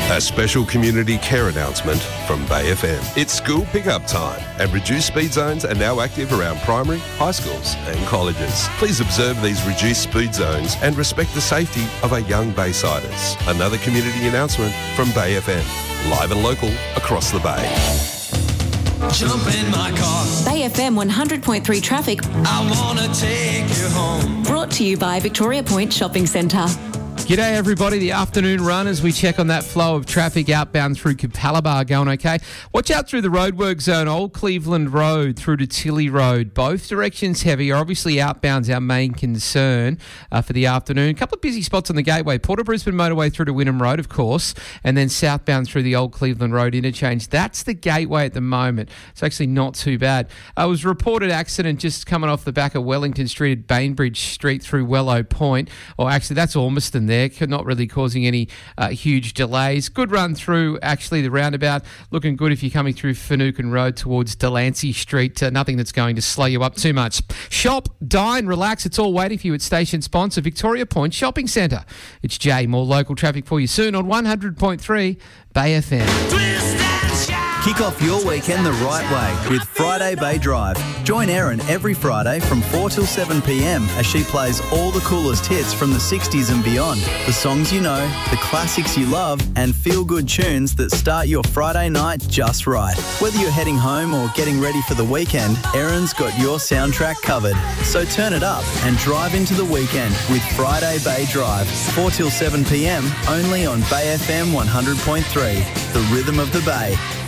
A special community care announcement from Bay FM. It's school pickup time and reduced speed zones are now active around primary, high schools and colleges. Please observe these reduced speed zones and respect the safety of our young Baysiders. Another community announcement from Bay FM. Live and local across the Bay. Jump in my car. Bay FM 100.3 traffic. I wanna take you home. Brought to you by Victoria Point Shopping Centre. G'day everybody, the afternoon run as we check on that flow of traffic outbound through Capalaba going okay. Watch out through the roadwork zone, Old Cleveland Road through to Tilly Road. Both directions heavy. Obviously outbound's our main concern for the afternoon. A couple of busy spots on the gateway. Port of Brisbane motorway through to Wynnum Road, of course, and then southbound through the Old Cleveland Road interchange. That's the gateway at the moment. It's actually not too bad. It was a reported accident just coming off the back of Wellington Street at Bainbridge Street through Wellow Point. Or actually, that's Ormiston there. Not really causing any huge delays. Good run through, actually, the roundabout. Looking good if you're coming through Finucane Road towards Delancey Street. Nothing that's going to slow you up too much. Shop, dine, relax. It's all waiting for you at station sponsor Victoria Point Shopping Centre. It's Jay. More local traffic for you soon on 100.3 Bay FM. Kick off your weekend the right way with Friday Bay Drive. Join Erin every Friday from 4 till 7 p.m. as she plays all the coolest hits from the 60s and beyond. The songs you know, the classics you love, and feel-good tunes that start your Friday night just right. Whether you're heading home or getting ready for the weekend, Erin's got your soundtrack covered. So turn it up and drive into the weekend with Friday Bay Drive. 4 till 7 p.m. only on Bay FM 100.3. The rhythm of the Bay.